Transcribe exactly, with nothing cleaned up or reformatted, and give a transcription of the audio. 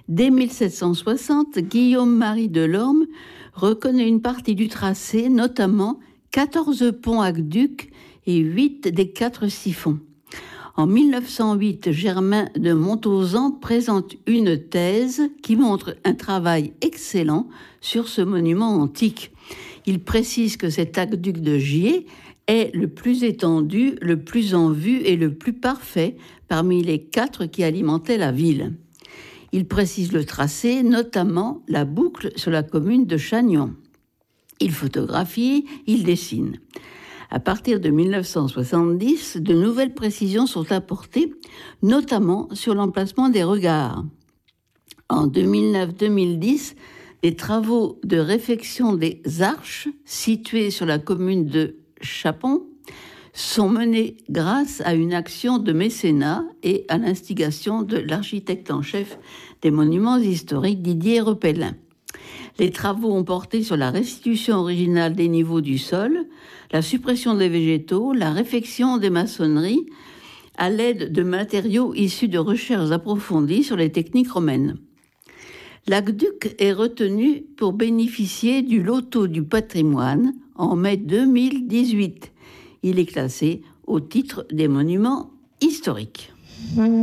Dès mille sept cent soixante, Guillaume-Marie Delorme reconnaît une partie du tracé, notamment quatorze ponts aqueducs et huit des quatre siphons. En mille neuf cent huit, Germain de Montauzan présente une thèse qui montre un travail excellent sur ce monument antique. Il précise que cet aqueduc de Gier est le plus étendu, le plus en vue et le plus parfait parmi les quatre qui alimentaient la ville. Il précise le tracé, notamment la boucle sur la commune de Chagnon. Il photographie, il dessine. À partir de mille neuf cent soixante-dix, de nouvelles précisions sont apportées, notamment sur l'emplacement des regards. En deux mille neuf deux mille dix, des travaux de réfection des arches situées sur la commune de Chapon sont menés grâce à une action de mécénat et à l'instigation de l'architecte en chef des monuments historiques Didier Repellin. Les travaux ont porté sur la restitution originale des niveaux du sol, la suppression des végétaux, la réfection des maçonneries à l'aide de matériaux issus de recherches approfondies sur les techniques romaines. L'aqueduc est retenu pour bénéficier du loto du patrimoine en mai deux mille dix-huit. Il est classé au titre des monuments historiques.